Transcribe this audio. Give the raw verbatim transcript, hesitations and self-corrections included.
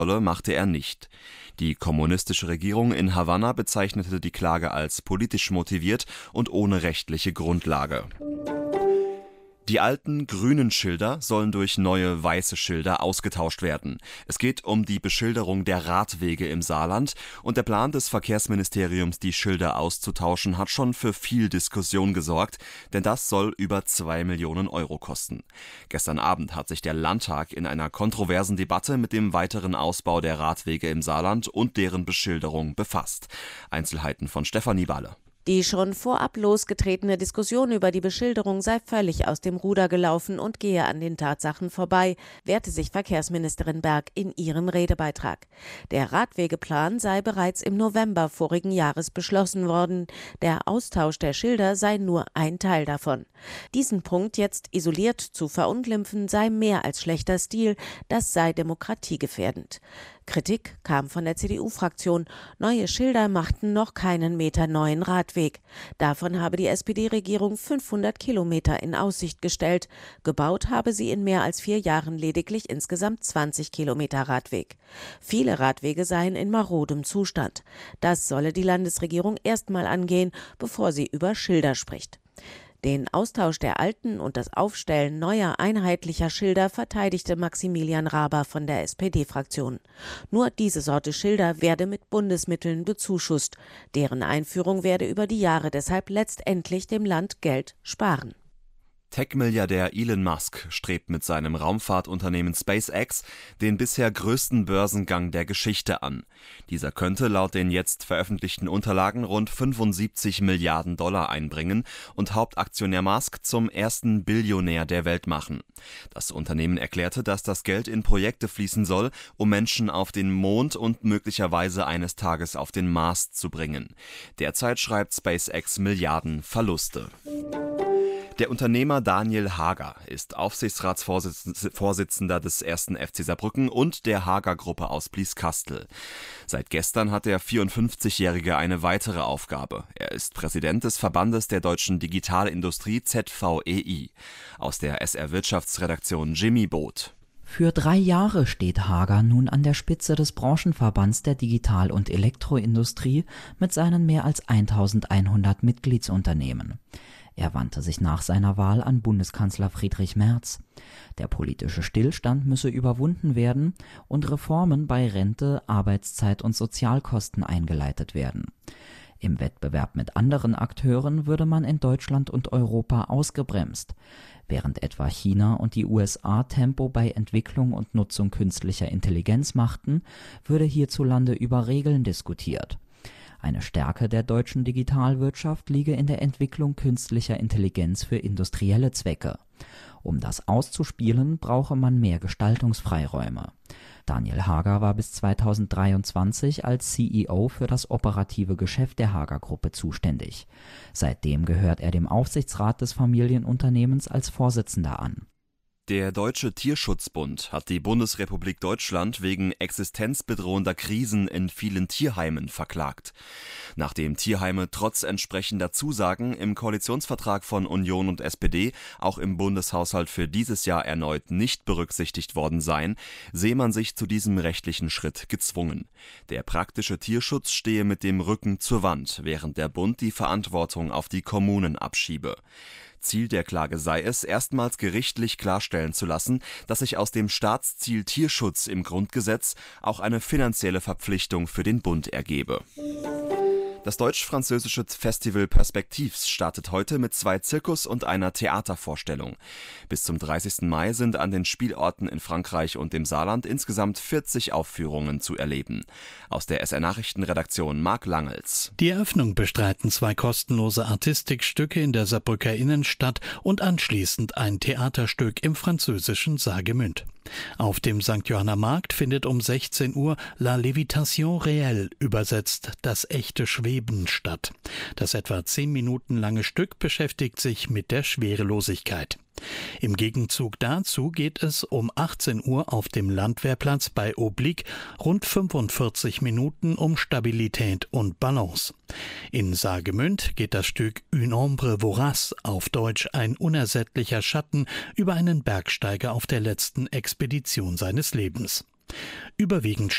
machte er nicht. Die kommunistische Regierung in Havanna bezeichnete die Klage als politisch motiviert und ohne rechtliche Grundlage. Die alten grünen Schilder sollen durch neue weiße Schilder ausgetauscht werden. Es geht um die Beschilderung der Radwege im Saarland, und der Plan des Verkehrsministeriums, die Schilder auszutauschen, hat schon für viel Diskussion gesorgt, denn das soll über zwei Millionen Euro kosten. Gestern Abend hat sich der Landtag in einer kontroversen Debatte mit dem weiteren Ausbau der Radwege im Saarland und deren Beschilderung befasst. Einzelheiten von Stefanie Balle. Die schon vorab losgetretene Diskussion über die Beschilderung sei völlig aus dem Ruder gelaufen und gehe an den Tatsachen vorbei, wehrte sich Verkehrsministerin Berg in ihrem Redebeitrag. Der Radwegeplan sei bereits im November vorigen Jahres beschlossen worden. Der Austausch der Schilder sei nur ein Teil davon. Diesen Punkt jetzt isoliert zu verunglimpfen, sei mehr als schlechter Stil, das sei demokratiegefährdend. Kritik kam von der C D U-Fraktion. Neue Schilder machten noch keinen Meter neuen Radweg. Davon habe die S P D-Regierung fünfhundert Kilometer in Aussicht gestellt. Gebaut habe sie in mehr als vier Jahren lediglich insgesamt zwanzig Kilometer Radweg. Viele Radwege seien in marodem Zustand. Das solle die Landesregierung erstmal angehen, bevor sie über Schilder spricht. Den Austausch der alten und das Aufstellen neuer einheitlicher Schilder verteidigte Maximilian Raber von der S P D-Fraktion. Nur diese Sorte Schilder werde mit Bundesmitteln bezuschusst. Deren Einführung werde über die Jahre deshalb letztendlich dem Land Geld sparen. Tech-Milliardär Elon Musk strebt mit seinem Raumfahrtunternehmen SpaceX den bisher größten Börsengang der Geschichte an. Dieser könnte laut den jetzt veröffentlichten Unterlagen rund fünfundsiebzig Milliarden Dollar einbringen und Hauptaktionär Musk zum ersten Billionär der Welt machen. Das Unternehmen erklärte, dass das Geld in Projekte fließen soll, um Menschen auf den Mond und möglicherweise eines Tages auf den Mars zu bringen. Derzeit schreibt SpaceX Milliarden Verluste. Der Unternehmer Daniel Hager ist Aufsichtsratsvorsitzender des ersten F C Saarbrücken und der Hager-Gruppe aus Blieskastel. Seit gestern hat der vierundfünfzigjährige eine weitere Aufgabe. Er ist Präsident des Verbandes der deutschen Digitalindustrie Z V E I. Aus der S R-Wirtschaftsredaktion Jimmy Boot. Für drei Jahre steht Hager nun an der Spitze des Branchenverbands der Digital- und Elektroindustrie mit seinen mehr als eintausendeinhundert Mitgliedsunternehmen. Er wandte sich nach seiner Wahl an Bundeskanzler Friedrich Merz. Der politische Stillstand müsse überwunden werden und Reformen bei Rente, Arbeitszeit und Sozialkosten eingeleitet werden. Im Wettbewerb mit anderen Akteuren würde man in Deutschland und Europa ausgebremst. Während etwa China und die U S A Tempo bei Entwicklung und Nutzung künstlicher Intelligenz machten, würde hierzulande über Regeln diskutiert. Eine Stärke der deutschen Digitalwirtschaft liege in der Entwicklung künstlicher Intelligenz für industrielle Zwecke. Um das auszuspielen, brauche man mehr Gestaltungsfreiräume. Daniel Hager war bis zweitausenddreiundzwanzig als C E O für das operative Geschäft der Hager-Gruppe zuständig. Seitdem gehört er dem Aufsichtsrat des Familienunternehmens als Vorsitzender an. Der Deutsche Tierschutzbund hat die Bundesrepublik Deutschland wegen existenzbedrohender Krisen in vielen Tierheimen verklagt. Nachdem Tierheime trotz entsprechender Zusagen im Koalitionsvertrag von Union und S P D auch im Bundeshaushalt für dieses Jahr erneut nicht berücksichtigt worden seien, sehe man sich zu diesem rechtlichen Schritt gezwungen. Der praktische Tierschutz stehe mit dem Rücken zur Wand, während der Bund die Verantwortung auf die Kommunen abschiebe. Ziel der Klage sei es, erstmals gerichtlich klarstellen zu lassen, dass sich aus dem Staatsziel Tierschutz im Grundgesetz auch eine finanzielle Verpflichtung für den Bund ergebe. Das deutsch-französische Festival Perspectives startet heute mit zwei Zirkus- und einer Theatervorstellung. Bis zum dreißigsten Mai sind an den Spielorten in Frankreich und dem Saarland insgesamt vierzig Aufführungen zu erleben. Aus der S R-Nachrichtenredaktion Marc Langels. Die Eröffnung bestreiten zwei kostenlose Artistikstücke in der Saarbrücker Innenstadt und anschließend ein Theaterstück im französischen Saargemünd. Auf dem Sankt Johanner Markt findet um sechzehn Uhr La Lévitation réelle, übersetzt das echte Schweben, statt. Das etwa zehn Minuten lange Stück beschäftigt sich mit der Schwerelosigkeit. Im Gegenzug dazu geht es um achtzehn Uhr auf dem Landwehrplatz bei Oblique rund fünfundvierzig Minuten um Stabilität und Balance. In Saargemünd geht das Stück Une ombre vorace, auf Deutsch ein unersättlicher Schatten, über einen Bergsteiger auf der letzten Expedition seines Lebens. Überwiegend